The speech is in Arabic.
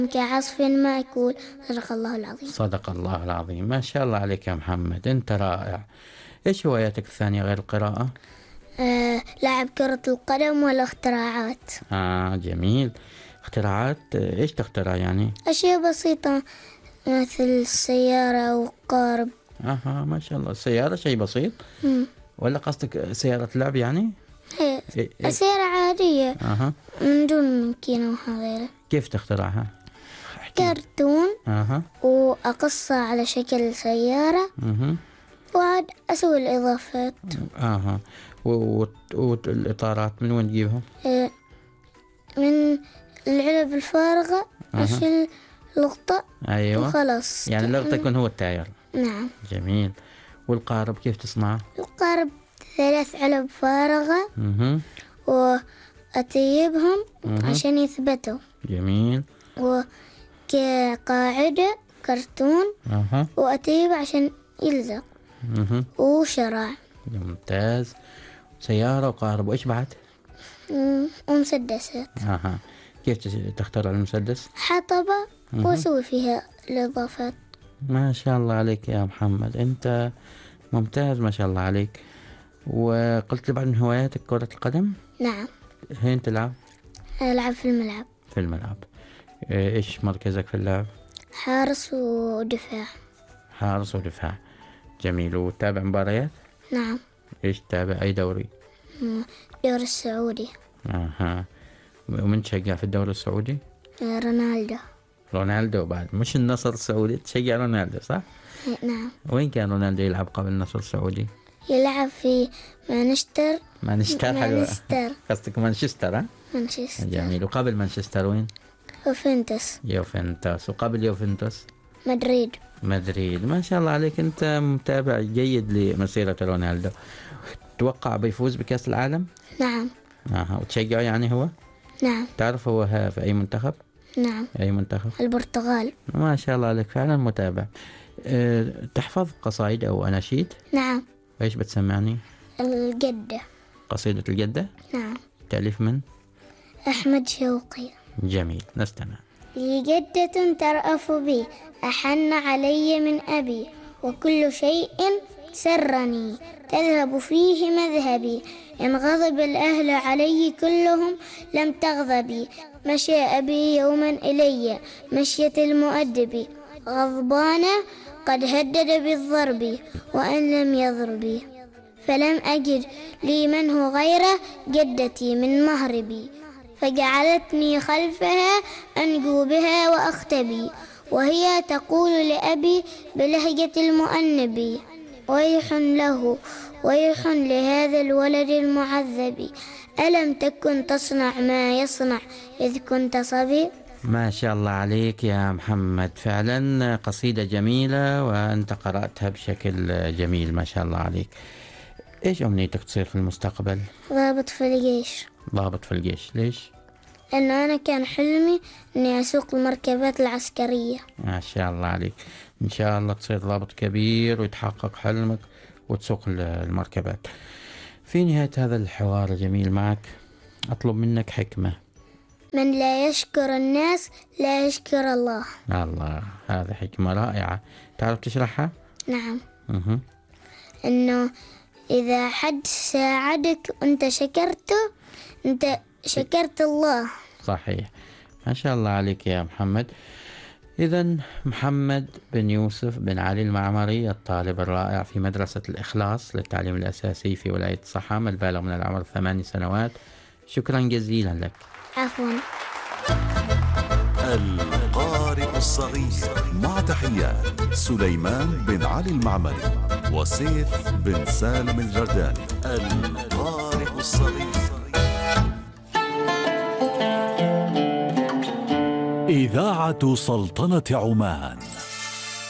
كعصف مأكول. صدق الله العظيم. صدق الله العظيم. ما شاء الله عليك يا محمد، أنت رائع. إيش هواياتك الثانية غير القراءة؟ لعب كرة القدم والاختراعات. جميل. اختراعات، إيش تخترع يعني؟ أشياء بسيطة مثل السيارة وقارب. ما شاء الله. السيارة شيء بسيط ولا قصدك سيارة لعب يعني؟ هي سيارة عادية من دون ماكينة وهذيلا. كيف تخترعها؟ كرتون وأقصها على شكل سيارة وعاد أسوي الإضافات. والإطارات من وين تجيبها؟ من العلب الفارغة. أشيل لقطة. أيوة. وخلاص. يعني اللقطة يكون هو التاير. نعم. جميل. والقارب كيف تصنعه؟ القارب 3 علب فارغة وأطيبهم عشان يثبتوا. جميل. وكقاعدة كرتون وأطيب عشان يلزق. وشراع. ممتاز. سيارة وقارب، وإيش بعد؟ ومسدسات. كيف تختار المسدس؟ حطبة وأسوي فيها الإضافات. ما شاء الله عليك يا محمد، أنت ممتاز ما شاء الله عليك. وقلت لي بعد من هواياتك كرة القدم؟ نعم. هين تلعب؟ ألعب في الملعب. في الملعب. إيش مركزك في اللعب؟ حارس ودفاع. حارس ودفاع. جميل. وتابع مباريات؟ نعم. إيش تابع؟ أي دوري؟ الدوري السعودي. ومن تشجع في الدوري السعودي؟ رونالدو بعد، مش النصر السعودي، تشجع رونالدو صح؟ نعم. وين كان رونالدو يلعب قبل النصر السعودي؟ يلعب في مانشستر. حلوة. قصدك مانشستر؟ مانشستر. جميل. وقبل مانشستر وين؟ يوفنتوس. وقبل يوفنتوس؟ مدريد. ما شاء الله عليك، أنت متابع جيد لمسيرة رونالدو. توقع بيفوز بكأس العالم؟ نعم. وتشجعه يعني هو؟ نعم. تعرف هو في أي منتخب؟ نعم. أي منتخب؟ البرتغال. ما شاء الله عليك، فعلا متابع. تحفظ قصائد أو أناشيد؟ نعم. وإيش بتسمعني؟ الجدة. قصيدة الجدة؟ نعم. تأليف من؟ أحمد شوقي. جميل، نستمع. لي جدة ترأف بي، أحن علي من أبي، وكل شيء سرني تذهب فيه مذهبي، إن غضب الأهل علي كلهم لم تغضبي، مشى أبي يوما إلي مشية المؤدب، غضبان قد هدد بالضرب وأن لم يضربي، فلم أجد لي منه غير جدتي من مهربي، فجعلتني خلفها أنجو بها وأختبي، وهي تقول لأبي بلهجة المؤنب، ويح له ويح لهذا الولد المعذب، ألم تكن تصنع ما يصنع إذ كنت صبي؟ ما شاء الله عليك يا محمد، فعلا قصيدة جميلة وأنت قرأتها بشكل جميل ما شاء الله عليك. إيش أمنيتك تصير في المستقبل؟ ضابط في الجيش. ضابط في الجيش، ليش؟ لأنه أنا كان حلمي أني أسوق المركبات العسكرية. ما شاء الله عليك، إن شاء الله تصير ضابط كبير ويتحقق حلمك وتسوق المركبات. في نهاية هذا الحوار الجميل معك أطلب منك حكمة. من لا يشكر الناس لا يشكر الله. الله، هذه حكمة رائعة، تعرف تشرحها؟ نعم. أنه إذا حد ساعدك وأنت شكرته أنت شكرت الله. صحيح، ما شاء الله عليك يا محمد. إذن محمد بن يوسف بن علي المعمري، الطالب الرائع في مدرسة الإخلاص للتعليم الأساسي في ولاية الصحام، البالغ من العمر 8 سنوات، شكرا جزيلا لك. عفوا. القارئ الصغير، مع تحيات سليمان بن علي المعمري وسيف بن سالم الجرداني. القارئ الصغير. إذاعة سلطنة عمان.